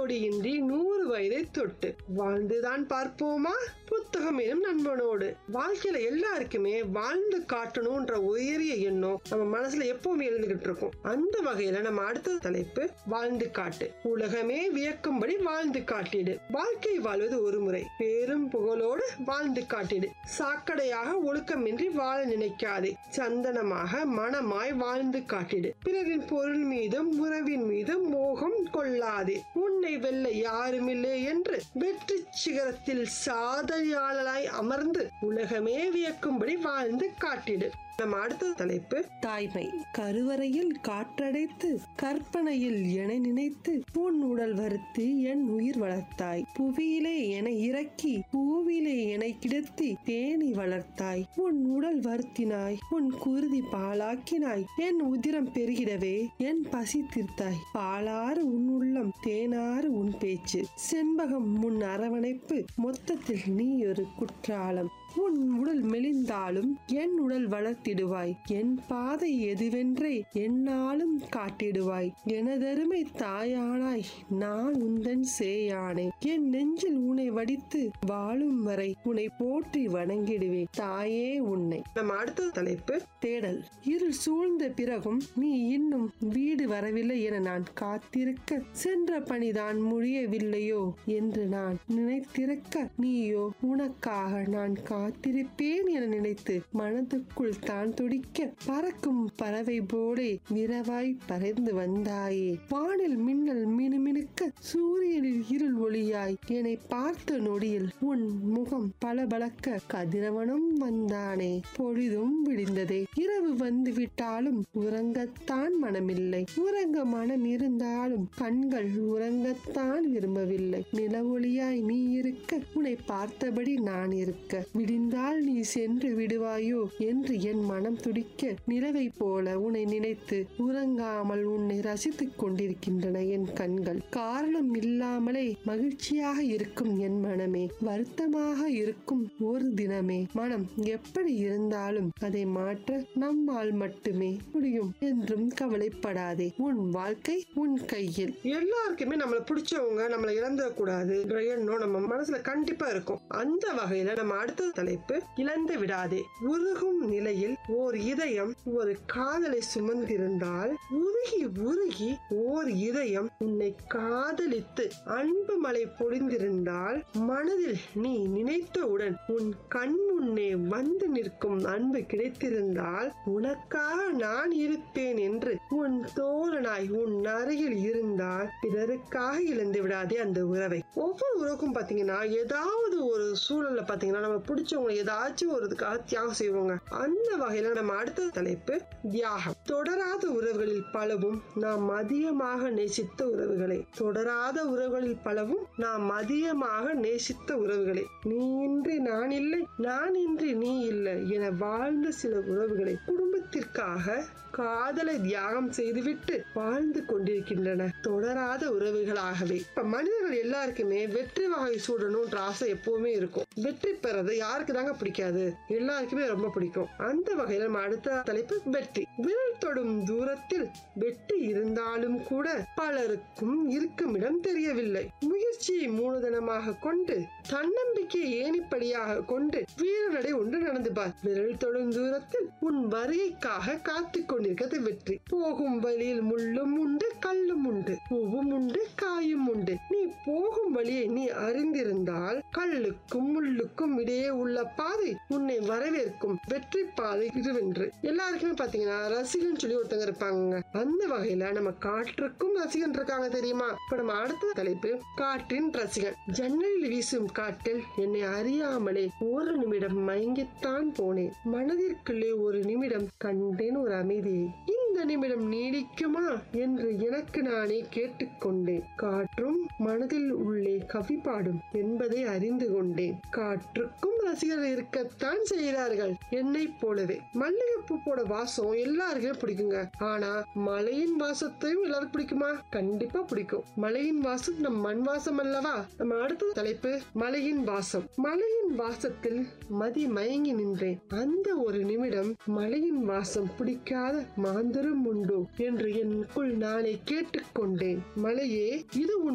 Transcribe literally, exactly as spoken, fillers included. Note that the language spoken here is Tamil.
நொடியின்றி நூறு வயதை தொட்டு வாழ்ந்துதான் பார்ப்போமா புத்தகம் எனும் நண்பனோடு. வாழ்க்கையில எல்லாருக்குமே வாழ்ந்து காட்டணும்ன்ற உயரிய எண்ணம் நம்ம மனசுல எப்பவுமே எழுந்துகிட்டு இருக்கும். அந்த வகையில நம்ம அடுத்த தலைப்பு வாழ்ந்து காட்டு. உலகமே வியக்கும்படி வாழ்ந்து காட்டிடு. வாழ்க்கை வாழ்வது ஒரு முறை, பேரும் புகழோடு வாழ்ந்து காட்டிடு. சாக்கடையாக ஒழுக்கமின்றி வாழ நினைக்காதே, சந்தனமாக மனமாய் வாழ்ந்து காட்டிடு. பிறரின் பொருள் மீதும் உறவின் மீதும் மோகம் கொள்ளாதே. உன்னை வெல்ல யாருமில்லை என்று வெற்றி சிகரத்தில் சாதனையாளராய் அமர்ந்து உலகமே வியக்கும்படி வாழ்ந்து காட்டிடு. நம்ம அடுத்த தலைப்பு தாய்மை. கருவறையில் காற்றடைத்து கற்பனையில் என நினைத்து உன் உடல் வருத்தி என் உயிர் வளர்த்தாய். புவியிலே என இறக்கி பூவிலே என கிடத்தி தேனி வளர்த்தாய். உன் உடல் வருத்தினாய், உன் குருதி பாலாக்கினாய். என் உதிரம் பெருகிடவே என் பசி தீர்த்தாய். பாலாறு உன் உள்ளம், தேனாறு உன் பேச்சு, செண்பகம் உன் அரவணைப்பு. மொத்தத்தில் நீ ஒரு குற்றாலம். உன் உடல் மெலிந்தாலும் என் உடல் வளர்த்திடுவாய். என் பாதை எதுவென்றே என்னாலும் காட்டிடுவாய். எனதருமை தாயானாய் நான் உந்தன் சேயானே. என் நெஞ்சில் உன்னை வடித்து வாழும் வரை உன்னை போற்றி வணங்கிடுவேன் தாயே உன்னை. நம்ம அடுத்த தலைப்பு தேடல். இருள் சூழ்ந்த பிறகும் நீ இன்னும் வீடு வரவில்லை என நான் காத்திருக்க, சென்ற பணிதான் முடியவில்லையோ என்று நான் நினைத்திருக்க, நீயோ உனக்காக நான் காத்திருப்பேன் என நினைத்து மனதுக்குள் தான் துடிக்க, பறக்கும் பறவை போலே விரவாய் பறந்து வந்தாயே. வானில் மின்னல் மினுமினுக்க, சூரியனில் இருள் ஒளியாய் என்னை பார்த்த நொடியில் உன் முகம் பளபளக்க கதிரவனும் வந்தானே. பொழுதும் விடிந்ததே, இரவு வந்து விட்டாலும் உறங்கத்தான் மனமில்லை. உறங்க மனம் இருந்தாலும் கண்கள் உறங்கத்தான் விரும்பவில்லை. நிலவொளியாய் நீ இருக்க, உன்னை பார்த்தபடி நான் இருக்க, விடிந்தால் நீ சென்று விடுவாயோ என்று என் மனம் துடிக்க, நிலவை போல உன்னை நினைத்து உறங்காமல் உன்னை ரசித்துக் கொண்டிருக்கின்றன என் கண்கள். காரணம் இல்லாமலே மகிழ்ச்சியாக இருக்கும் என் மனமே, வருத்தமாக இருக்கும் ஒரு தினமே. மனம் எப்படி இருந்தாலும் அதை மாற்ற நம்மால் மட்டுமே முடியும் என்றும் கவலைப்படாதே. உன் வாழ்க்கை உன் கையில். எல்லாருக்குமே நம்மள பிடிச்சவங்க நம்மள இழந்துட கூடாது எண்ணம் நம்ம மனசுல கண்டிப்பா இருக்கும். அந்த வகையில நம்ம அடுத்த தலைப்பு இழந்து விடாதே. உருகும் நிலையில் ஓர் இதயம் ஒரு காதலை சுமந்திருந்தால், உருகி உருகி ஓர் இதயம் உன்னை காதலித்து அன்பு மழை பொழிந்திருந்தால், மனதில் நீ நினைத்தவுடன் உன் கண் முன்னே வந்து நிற்கும் அன்பு கிடைத்திருந்தால், உனக்காக நான் இருப்பேன் என்று உன் தோழனாய் உன் அருகில் இருந்தால், பிறருக்காக இழந்து விடாதே அந்த உறவை. ஒவ்வொரு உறவுக்கும் பாத்தீங்கன்னா ஏதாவது ஒரு சூழல்ல பாத்தீங்கன்னா நம்ம பிடிச்சவங்க ஏதாச்சும் ஒரு தியாகம் செய்வோங்க. அந்த வகையில நம்ம அடுத்த தலைப்பு தியாகம். தொடராத உறவுகளில் பலவும் நாம் அதிகமாக நேசித்த உறவுகளை. தொடராத உறவுகளில் பலவும் நாம் அதிகமாக நேசித்த உறவுகளை. நீ இன்றி நான் இல்லை, நான் இன்றி நீ இல்லை என வாழ்ந்த சில உறவுகளை குடும்பத்திற்காக காதலை தியாகம் செய்துவிட்டு வாழ்ந்து கொண்டிருக்கின்றன தொடராத உறவுகளாகவே. இப்ப மனிதர்கள் எல்லாருக்குமே வெற்றி வகை சூடணும்ன்ற ஆசை எப்பவுமே இருக்கும். வெற்றி பெறது யாருக்கு தாங்க பிடிக்காது, எல்லாருக்குமே ரொம்ப பிடிக்கும். அந்த வகையில நம்ம அடுத்த தலைப்பு வெற்றி. விரல் தொடும் தூரத்தில் வெற்றி இருந்தாலும் கூட பலருக்கும் இருக்கும் இடம் தெரியவில்லை. முயற்சியை மூலதனமாக கொண்டு தன்னம்பிக்கையை ஏணிப்படியாக கொண்டு வீரநடை ஒன்று நடந்து பார். விரல் தொடும் தூரத்தில் உன் வருகைக்காக காத்து கொண்டிருக்கிறது வெற்றி. போகும் வழியில் முள்ளும் உண்டு, கல்லும் உண்டு, பூவும் உண்டு, காயும் உண்டு. நீ போகும் வழியை நீ அறிந்திருந்தால் கல்லுக்கும் முள்ளுக்கும் இடையே உள்ள பாதை உன்னை வரவேற்கும் வெற்றி பாதை இதுவென்று. எல்லாருக்குமே பாத்தீங்கன்னா ரசிகன் சொல்லி ஒருத்தங்க இருப்பாங்க. அந்த வகையில நம்ம காற்றுக்கும் ரசிகன் இருக்காங்க தெரியுமா? இப்ப நம்ம அடுத்த தலைப்பு காற்றின் ரசிகன். ஜன்னலில் வீசும் காற்றில் என்னை அறியாமலே ஒரு நிமிடம் மயங்கித்தான் போனேன். மனதிற்குள்ளே ஒரு நிமிடம் கண்டேன் ஒரு அமைதியை. இந்த நிமிடம் நீடிக்குமா என்று எனக்கு நானே கேட்டுக்கொண்டேன். காற்றும் மனதில் உள்ளே கவி பாடும் என்பதை அறிந்து கொண்டேன். காற்றுக்கும் ரசிகர்கள் இருக்கத்தான் செய்கிறார்கள் என்னை போலவே. மல்லிகைப்பூ போட வாசம் எல்லாருக்குமே பிடிக்குங்க. ஆனா மலையின் வாசத்தையும் எல்லாருக்கும் பிடிக்குமா? கண்டிப்பா பிடிக்கும். மலையின் வாசம் நம் மண் வாசம் அல்லவா? நம்ம அடுத்த தலைப்பு மலையின் வாசம். மலையின் வாசத்தில் மதி மயங்கி நின்றேன். அந்த ஒரு நிமிடம் மலையின் வாசம் பிடிக்காத மாந்தரும் உண்டோ என்று எனக்குள் நானே கேட்டுக்கொண்டேன். மலையே, இது உன்